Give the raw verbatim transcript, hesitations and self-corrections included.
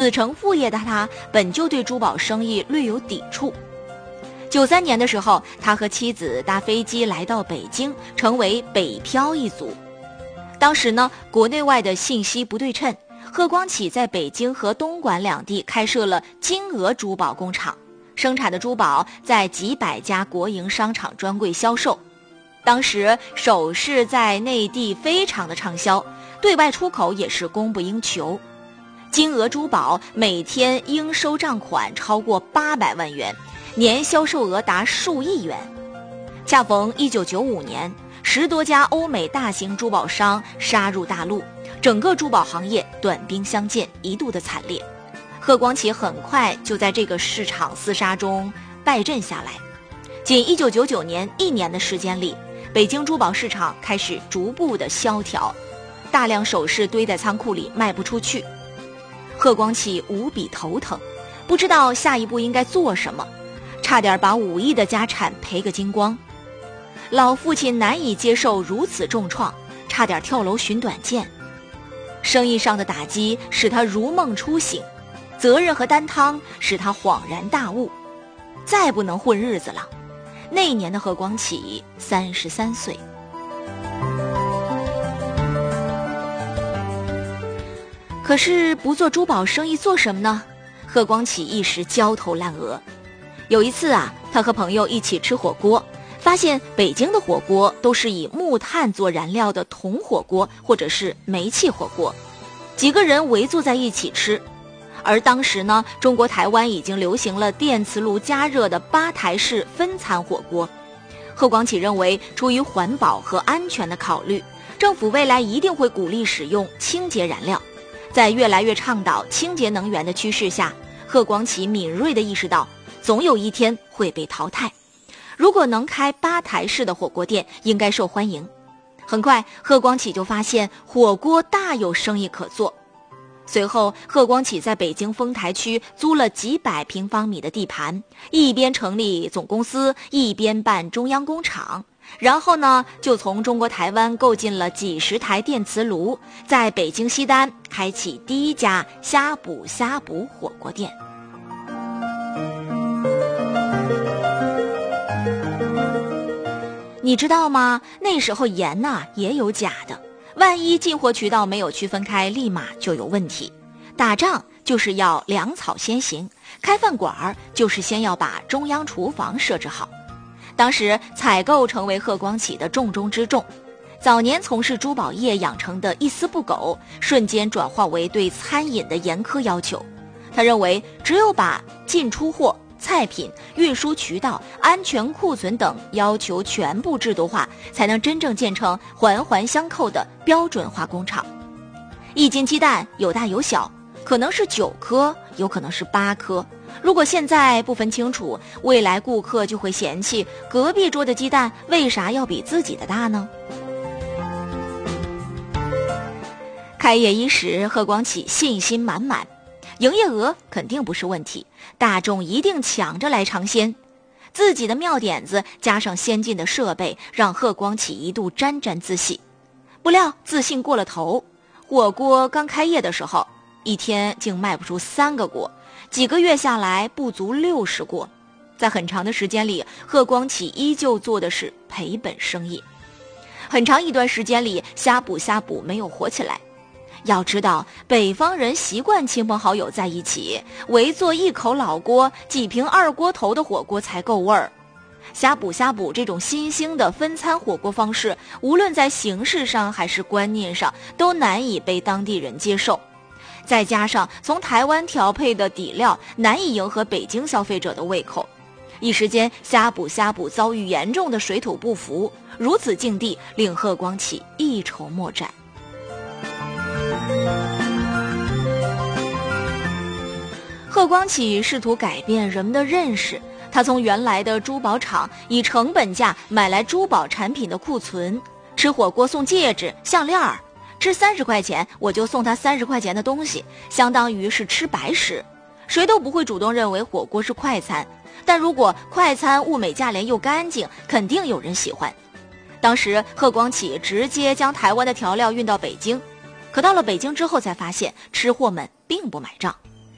子承父业的他本就对珠宝生意略有抵触。九三年的时候，他和妻子搭飞机来到北京，成为北漂一族。当时呢，国内外的信息不对称，贺光启在北京和东莞两地开设了金鹅珠宝工厂，生产的珠宝在几百家国营商场专柜销售。当时首饰在内地非常的畅销，对外出口也是供不应求。金鹅珠宝每天应收账款超过八百万元，年销售额达数亿元。恰逢一九九五年，十多家欧美大型珠宝商杀入大陆，整个珠宝行业短兵相见，一度的惨烈。贺光启很快就在这个市场厮杀中败阵下来。仅一九九九年一年的时间里，北京珠宝市场开始逐步的萧条，大量首饰堆在仓库里卖不出去。贺光启无比头疼，不知道下一步应该做什么，差点把五亿的家产赔个精光。老父亲难以接受如此重创，差点跳楼寻短见。生意上的打击使他如梦初醒，责任和担当使他恍然大悟，再不能混日子了。那一年的贺光启三十三岁。可是不做珠宝生意做什么呢？贺光启一时焦头烂额。有一次啊，他和朋友一起吃火锅，发现北京的火锅都是以木炭做燃料的铜火锅或者是煤气火锅，几个人围坐在一起吃。而当时呢，中国台湾已经流行了电磁炉加热的吧台式分餐火锅。贺光启认为，出于环保和安全的考虑，政府未来一定会鼓励使用清洁燃料。在越来越倡导清洁能源的趋势下，贺光启敏锐地意识到，总有一天会被淘汰。如果能开吧台式的火锅店，应该受欢迎。很快，贺光启就发现火锅大有生意可做。随后，贺光启在北京丰台区租了几百平方米的地盘，一边成立总公司，一边办中央工厂。然后呢，就从中国台湾购进了几十台电磁炉，在北京西单开启第一家呷哺呷哺火锅店。你知道吗？那时候盐呐、啊、也有假的，万一进货渠道没有区分开，立马就有问题。打仗就是要粮草先行，开饭馆就是先要把中央厨房设置好。当时采购成为贺光启的重中之重，早年从事珠宝业养成的一丝不苟，瞬间转化为对餐饮的严苛要求。他认为，只有把进出货、菜品、运输渠道、安全库存等要求全部制度化，才能真正建成环环相扣的标准化工厂。一斤鸡蛋有大有小，可能是九颗，有可能是八颗。如果现在不分清楚，未来顾客就会嫌弃隔壁桌的鸡蛋为啥要比自己的大呢？开业伊始，贺光启信心满满，营业额肯定不是问题，大众一定抢着来尝鲜。自己的妙点子加上先进的设备，让贺光启一度沾沾自喜。不料自信过了头，火锅刚开业的时候，一天竟卖不出三个锅，几个月下来不足六十锅。在很长的时间里，贺光启依旧做的是赔本生意。很长一段时间里，呷哺呷哺没有火起来。要知道，北方人习惯亲朋好友在一起，围坐一口老锅，几瓶二锅头的火锅才够味儿。呷哺呷哺这种新兴的分餐火锅方式，无论在形式上还是观念上，都难以被当地人接受。再加上从台湾调配的底料难以迎合北京消费者的胃口，一时间呷哺呷哺遭遇严重的水土不服。如此境地令贺光启一筹莫展。贺光启试图改变人们的认识，他从原来的珠宝厂以成本价买来珠宝产品的库存，吃火锅送戒指、项链儿，吃三十块钱我就送他三十块钱的东西，相当于是吃白食。谁都不会主动认为火锅是快餐，但如果快餐物美价廉又干净，肯定有人喜欢。当时贺光启直接将台湾的调料运到北京，可到了北京之后才发现，吃货们并不买账。